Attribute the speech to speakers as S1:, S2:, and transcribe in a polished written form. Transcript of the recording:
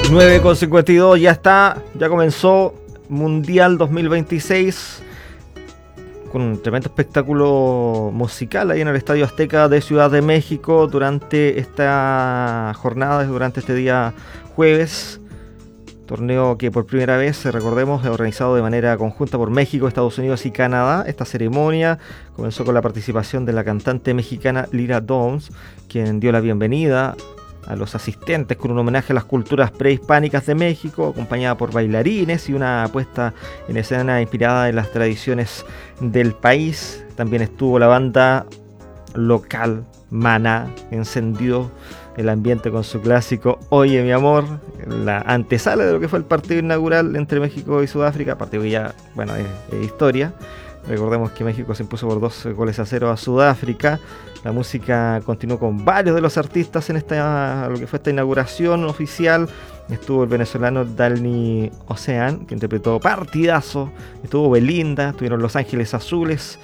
S1: 9:52, ya comenzó Mundial 2026 con un tremendo espectáculo musical ahí en el Estadio Azteca de Ciudad de México durante esta jornada, durante este día jueves. Torneo que por primera vez, recordemos, es organizado de manera conjunta por México, Estados Unidos y Canadá. Esta ceremonia comenzó con la participación de la cantante mexicana Lira Downs, quien dio la bienvenida a los asistentes con un homenaje a las culturas prehispánicas de México, acompañada por bailarines y una puesta en escena inspirada en las tradiciones del país. También estuvo la banda local Maná, encendió el ambiente con su clásico Oye mi amor, la antesala de lo que fue el partido inaugural entre México y Sudáfrica, partido que ya, bueno, es historia. Recordemos que México se impuso por 2-0 a Sudáfrica. La música continuó con varios de los artistas en lo que fue esta inauguración oficial. Estuvo el venezolano Dalny Ocean, que interpretó Partidazo. Estuvo Belinda, estuvieron Los Ángeles Azules,